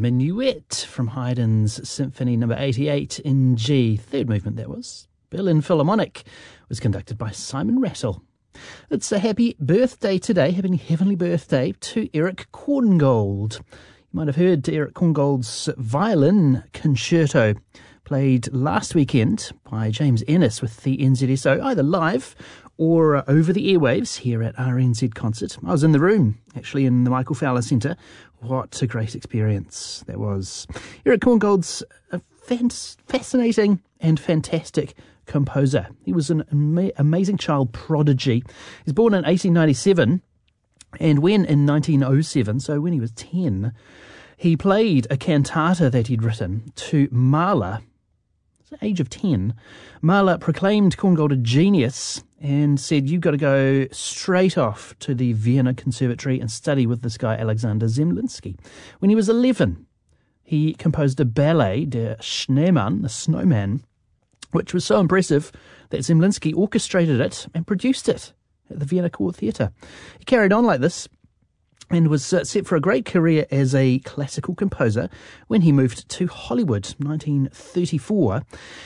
Minuet from Haydn's Symphony No. 88 in G. Third movement, that was. Berlin Philharmonic was conducted by Simon Rattle. It's a happy birthday today, happy heavenly birthday to Erich Korngold. You might have heard Erich Korngold's violin concerto played last weekend by James Ennis with the NZSO, either live or over the airwaves here at RNZ Concert. I was in the room, actually, in the Michael Fowler Centre. What a great experience that was. Erich Korngold's a fascinating and fantastic composer. He was an amazing child prodigy. He was born in 1897, and when in 1907, so when he was 10, he played a cantata that he'd written to Mahler. At the age of 10, Mahler proclaimed Korngold a genius and said, you've got to go straight off to the Vienna Conservatory and study with this guy, Alexander Zemlinsky. When he was 11, he composed a ballet, Der Schneemann, the Snowman, which was so impressive that Zemlinsky orchestrated it and produced it at the Vienna Court Theatre. He carried on like this and was set for a great career as a classical composer when he moved to Hollywood, 1934.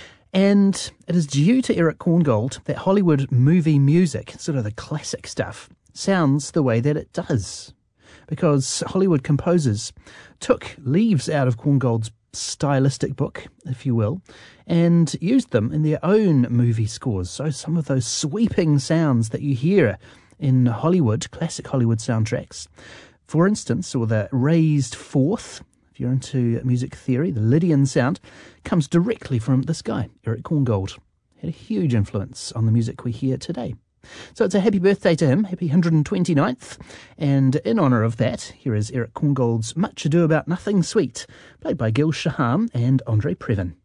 And it is due to Erich Korngold that Hollywood movie music, sort of the classic stuff, sounds the way that it does. Because Hollywood composers took leaves out of Korngold's stylistic book, if you will, and used them in their own movie scores. So some of those sweeping sounds that you hear in Hollywood, classic Hollywood soundtracks, for instance, or the raised fourth, if you're into music theory, the Lydian sound, comes directly from this guy, Erich Korngold. Had a huge influence on the music we hear today. So it's a happy birthday to him, happy 129th, and in honour of that, here is Erich Korngold's Much Ado About Nothing Suite, played by Gil Shaham and Andre Previn.